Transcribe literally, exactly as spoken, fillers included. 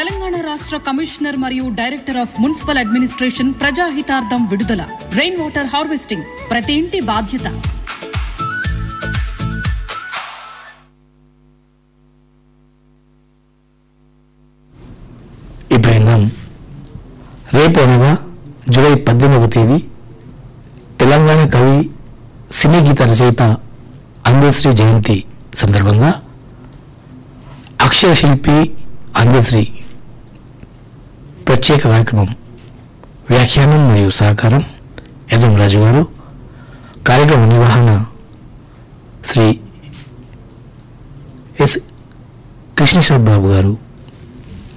తెలంగాణ రాష్ట్ర కమిషనర్ మరియు director of municipal administration ప్రజాహితార్థం విడుదల. రెయిన్ వాటర్ హార్వెస్టింగ్ ప్రతి ఇంటి బాధ్యత. ఇప్పుడు రేపు అనగా జూలై పద్దెనిమిదవ తేదీ తెలంగాణ కవి సినీ గీత రచయిత అందశ్రీ జయంతి సందర్భంగా అక్షర శిల్పి అందశ్రీ ప్రత్యేక కార్యక్రమం వ్యాఖ్యానం మరియు సహకారం ఎర్రం రాజు గారు, కార్యక్రమ నిర్వహణ శ్రీ ఎస్ కృష్ణశరత్ బాబు గారు.